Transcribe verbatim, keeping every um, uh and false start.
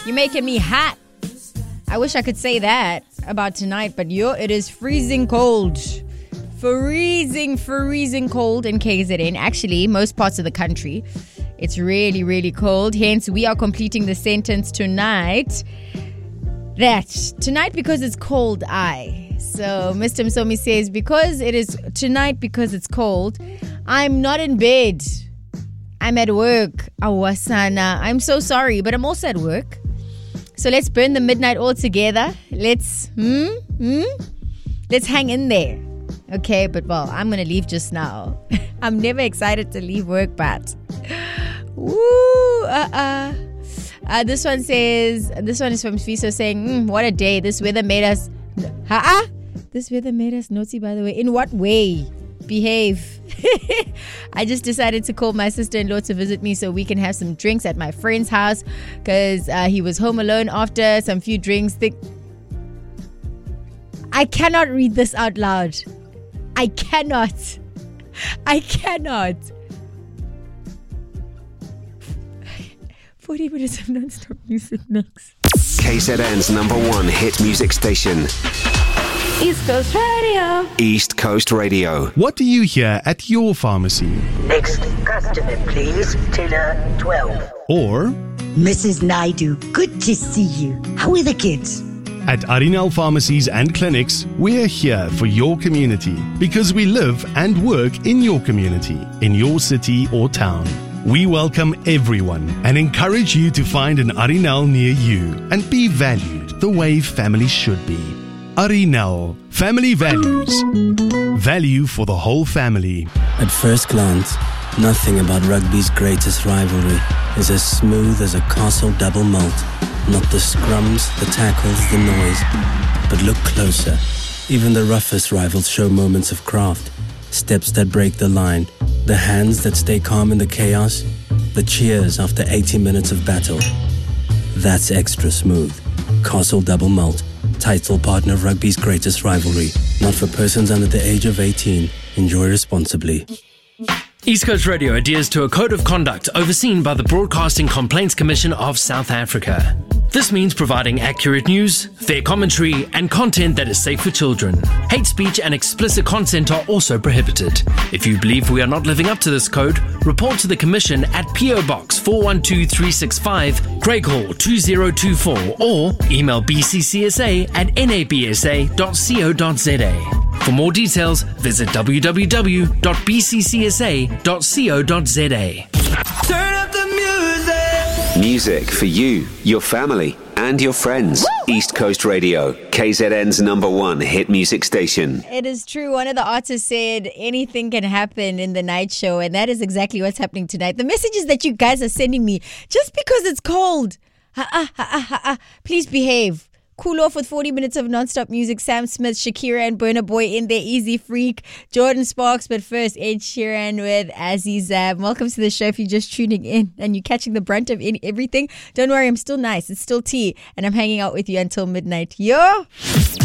You're making me hot. I wish I could say that about tonight, but yo, it is freezing cold. Freezing, freezing cold in K Z N. Actually, most parts of the country. It's really, really cold. Hence, we are completing the sentence tonight. That tonight because it's cold, I. So Mister Msomi says, because it is tonight because it's cold, I'm not in bed. I'm at work. Awasana. I'm so sorry, but I'm also at work. So let's burn the midnight all together. Let's, hmm, hmm, let's hang in there. Okay, but well, I'm going to leave just now. I'm never excited to leave work, but woo, uh-uh. Uh, this one says, this one is from Fiso saying, mm, what a day. This weather made us, ha-ah. This weather made us naughty, by the way. In what way? Behave. I just decided to call my sister-in-law to visit me so we can have some drinks at my friend's house because uh, he was home alone after some few drinks. Th- I cannot read this out loud. I cannot. I cannot. forty minutes of non-stop music next. K Z N's number one hit music station. East Coast Radio. East Coast Radio. What do you hear at your pharmacy? Next customer, please. Tiller twelve. Or Missus Naidu, good to see you. How are the kids? at Arinal Pharmacies and Clinics, we're here for your community because we live and work in your community, in your city or town. We welcome everyone and encourage you to find an Arinal near you and be valued the way family should be. Arinal, family values. Value for the whole family. At first glance, nothing about rugby's greatest rivalry is as smooth as a Castle double malt. Not the scrums, the tackles, the noise. But look closer. Even the roughest rivals show moments of craft. Steps that break the line. The hands that stay calm in the chaos. The cheers after eighty minutes of battle. That's extra smooth. Castle double malt. Title partner of rugby's greatest rivalry. Not for persons under the age of eighteen. Enjoy responsibly. East Coast Radio adheres to a code of conduct overseen by the Broadcasting Complaints Commission of South Africa. This means providing accurate news, fair commentary, and content that is safe for children. Hate speech and explicit content are also prohibited. If you believe we are not living up to this code, report to the Commission at P O Box four one two three six five, Craig Hall two zero two four, or email b c c s a at n a b s a dot co dot z a. For more details, visit w w w dot b c c s a dot co dot z a. Turn up the music. Music for you, your family, and your friends. Woo! East Coast Radio, K Z N's number one hit music station. It is true. One of the artists said anything can happen in the night show, and that is exactly what's happening tonight. The messages that you guys are sending me, just because it's cold, ha ha ha ha ha, please behave. Cool off with forty minutes of non-stop music. Sam Smith, Shakira and Burna Boy in their Easy Freak. Jordan Sparks, but first Ed Sheeran with Azizab. Welcome to the show. If you're just tuning in and you're catching the brunt of any, everything, don't worry, I'm still nice. It's still tea and I'm hanging out with you until midnight. Yo!